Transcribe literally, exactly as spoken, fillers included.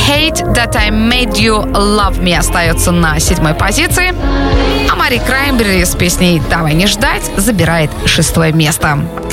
Hate That I Made You Love Me остается на седьмой позиции. А Мари Краймбрери с песней «Давай не ждать» забирает шестое место.